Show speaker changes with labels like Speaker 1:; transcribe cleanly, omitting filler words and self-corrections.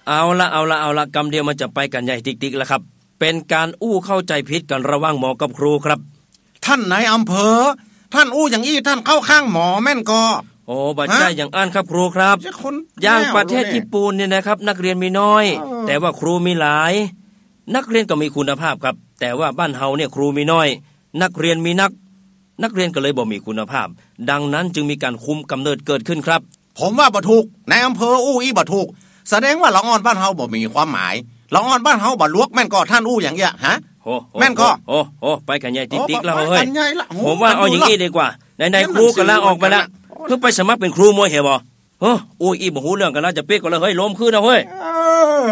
Speaker 1: เอาละกำเดียวมันจะไปกันใหญ่ติ๊กๆแล้วครับเป็นการอู้เข้าใจผิดกันระหว่างหมอกับครูครับ
Speaker 2: ท่านนายอำเภอท่านอู้อย่างอี้ท่านเข้าข้างหมอแม่นก็
Speaker 1: โอ้บัดใจอย่างอ่านครับครูครับอย่างประเทศญี่ปุ่นเนี่ยนะครับนักเรียนมีน้อยแต่ว่าครูมีหลายนักเรียนก็มีคุณภาพครับแต่ว่าบ้านเฮาเนี่ยครูมีน้อยนักเรียนมีนักเรียนก็เลยบ่มีคุณภาพดังนั้นจึงมีการคุมกำเนิดเกิดขึ้นครับ
Speaker 2: ผมว่าบ่ถูกนายอำเภออู้อี้บ่ถูกแสดงว่าละอ่อนบ้านเฮาบ่มีความหมายละอ่อนบ้านเฮาบ่ลวกแม่นก็ท่านอู้อย่างเงี้ยฮะแม่นก็
Speaker 1: โอ้ไปกันใหญ่ติ๊กๆแล้วเฮ้ยผมว่าเอาอย่างนี้ดีกว่าไหนๆครูก็ลาออกไปแล้วเพื่อไปสมัครเป็นครูมวยเหรอบ่อู้อี้บ่ฮู้เรื่องกันแล้วจะเป๊กก็เลยเฮ้ยล้มคืนเอาเฮ้ย